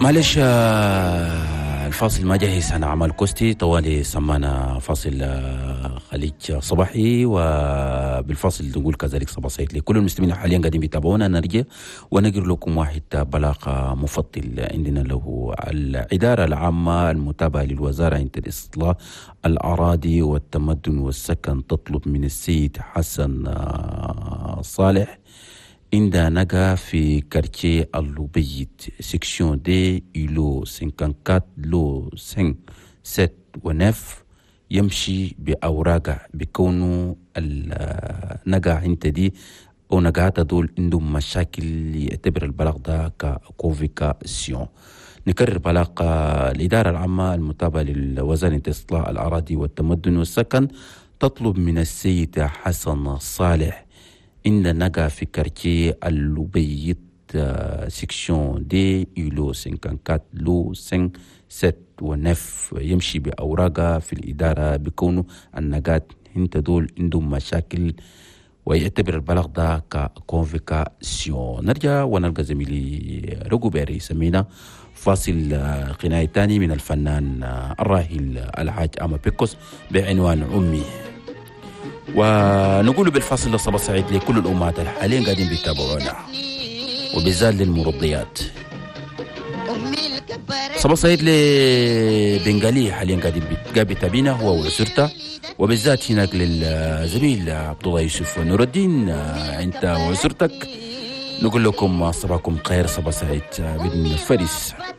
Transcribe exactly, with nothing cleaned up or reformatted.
معلش آه، الفاصل ما جهز أنا عمل كوستي طوالي سمانا فاصل آه، خليج صباحي، وبالفاصل نقول كذلك صباح سعيد لكل المسلمين حاليا قاعدين بيتابعونا. نرجع ونقر لكم واحد بلاغ مفضل عندنا له الإدارة العامة المتابعة للوزارة عند الإصلاح الأراضي والتمدن والسكن تطلب من السيد حسن آه، صالح عندها نجا في كارتيه اللوبيت سيكسيون دي يلو خمسة وخمسين لو خمسة ستة ونف يمشي بأوراقه بكونه النجا عند دي أو نجاعات دول عندهم مشاكل يعتبر البلاغ ده ككوفيكاسيون. نكرر بلاغ الإدارة العامة المتابعة للوزارة إصلاح الأراضي والتمدن والسكن تطلب من السيد حسن صالح إن نجا في كارتيه اللوبيت سيكسيون دي يلو خمسة وخمسين لو خمسة ستة ونف يمشي بأوراقه في الإدارة بكونه النجاة هنت دول عندهم مشاكل ويعتبر البلاغ ده ككونفيكاسيون. نرجع ونلقى زميلي رجو بيري سمينا فاصل قناية تاني من الفنان الراحل الحاج أما بيكوس بعنوان أمي، ونقول بالفاصل صباح سعيد لكل الأمهات الحاليين قاعدين بيتابعونا وبالذات للمرضيات. صباح سعيد لبنغالي حاليا قاعدين بيتابعنا هو وأسرته، وبالذات هناك للزميل عبد الله يوسف ونور الدين أنت وأسرتك. نقول لكم صباحكم خير، صباح سعيد بن فارس.